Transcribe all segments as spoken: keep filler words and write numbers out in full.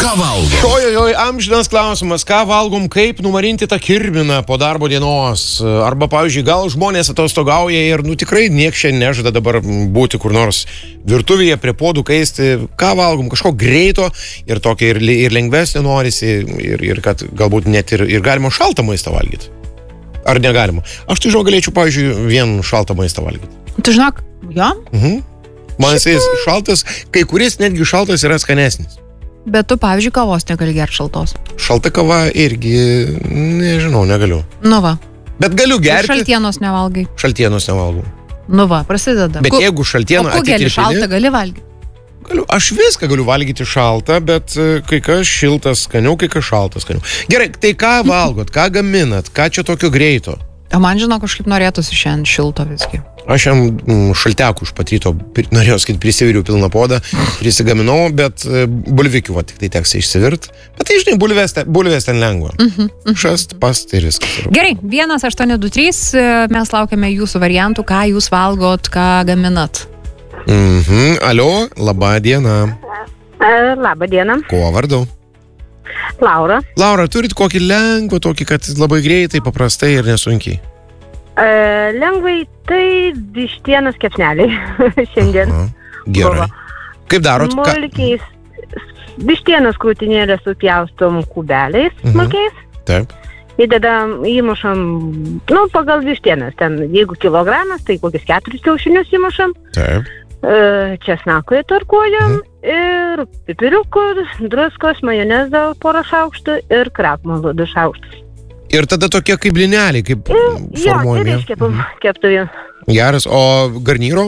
ką valgom? Ojojoj, amžinas klausimas, ką valgom, kaip numarinti tą kirminą po darbo dienos. Arba, pavyzdžiui, gal žmonės atostogauja ir, nu, tikrai nieks šiandien nežada dabar būti kur nors virtuvėje prie podų kaisti. Ką valgom, kažko greito ir tokio ir, ir lengvesnio norisi ir, ir kad galbūt net ir, ir galima šaltą maistą valgyti. Ar negalima? Aš tai žinau, galėčiau, pavyzdžiui, vien šaltą maistą valgyti. Tu žinok, jo? Mhm. Man jisai šaltas, kai kuris netgi šaltas yra skanesnis. Bet tu, pavyzdžiui, kavos negali gerti šaltos. Šalta kava irgi, nežinau, negaliu. Nu va. Bet galiu gerti. Šaltienos nevalgai. Šaltienos nevalgau. Nu va, prasideda. Bet Ku... jeigu šaltiena atitirpini... O kugelį šaltą gali valgyti? Galiu, aš viską galiu valgyti šaltą, bet kai kas šiltas skaniau, kai kas šaltas skaniau. Gerai, tai ką valgot, ką gaminat, ką čia tokio greito? O man, žinau, kažkaip norėtųsi šiandien šilto visgi. Aš jam šaltekų iš patryto, norėjau sakyti, prisiviriu pilną podą, prisigaminau, bet bulvikių, va, tik tai teks išsivirt. Bet tai, žinai, bulvės, bulvės ten lengva. Mhm, mhm. Šast, past ir viskas. Gerai, vienas aštuoni du trys, mes laukiame jūsų variantų, ką jūs valgot, ką gaminat. Mhm, alio, laba diena. Labą dieną. Kuo vardu? Laura. Laura, turit kokį lengvą, tokį, kad labai greitai, paprastai ir nesunkiai? E, lengvai, tai vištienos kepsneliai šiandien. Aha, gerai. Kaip darot? Smulkiais. Vištienos krūtinėlę supjaustom kubeliais smulkiais. Mhm. Taip. Įdedam, įmušam, nu, pagal vištienas. Ten, jeigu kilogramas, tai kokius keturis kiaušinius įmušam. Taip. E, česnaką įtarkuojam. Mhm. Ir pipiriukų, druskos, majonezo porą šaukštų ir krakmolo du šaukštus. Ir tada tokie kaip blineliai, kaip formuojami. Jo, ir iškepam keptuvį. Geras, o garnyro?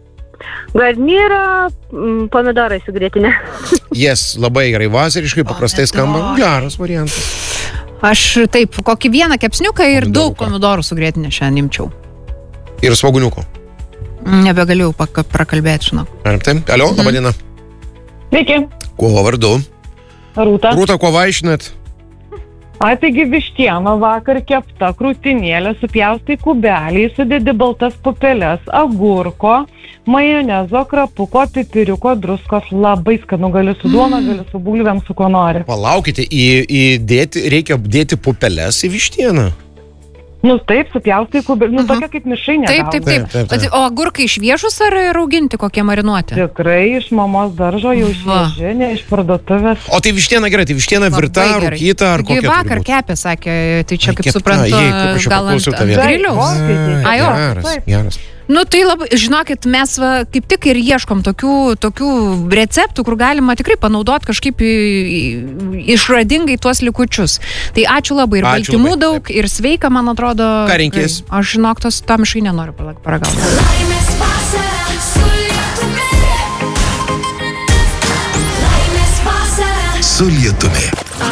Garnyro mm, pomidorai su grietinė. Yes, labai gerai, vasariškai, paprastai skamba. Geras variantas. Aš taip, kokį vieną kepsniuką ir Pomidorų daug ką? pomidorų su grietinė šiandien imčiau. Ir svoguniuko. Nebegaliu pak- prakalbėti, žinau. Ar taip? Alio, laba diena. Sveiki, Kuo vardu? Rūta. Rūta, kuo vaišinat? A, taigi vištiena vakar kepta, krūtinėlė, supjaustai kubeliai, sudedi baltas pupeles, agurko, majonezo, krapuko, pipiriuko, druskos, labai skanu, gali su duona, gali su bulvėm, su ko nori. Palaukite, į, įdėti, reikia dėti pupeles į vištieną. Nu taip, supjaustai kubeliai, nu tokia kaip mišrainė. Taip, taip, taip. Taip, taip, taip. O agurkai šviežus ar rauginti kokie marinuoti? Tikrai iš mamos daržo jau Va. švieži, ne iš parduotuvės. O tai vištiena gerai, tai vištiena virta, Labai gerai. rūkyta ar Taigi kokia vakar turi būt? kepė, sakė, tai čia Ai, kaip kepta, suprantu, jei, kaip aš jau gal ant, paklausiau ant tave. griliaus. Taip, A, jo. Geras, Taip. geras. Nu tai labai, žinokit, mes va, kaip tik ir ieškom tokių, tokių receptų, kur galima tikrai panaudoti kažkaip į, į, išradingai tuos likučius. Tai ačiū labai ir Ačiū baltymų labai, daug, taip. ir sveika, man atrodo. Ką reikės? Tikrai. Aš žinok, tos tam šai nenoriu paragauti. Laimės vasara su lietumi. Laimės vasara Su lietumi.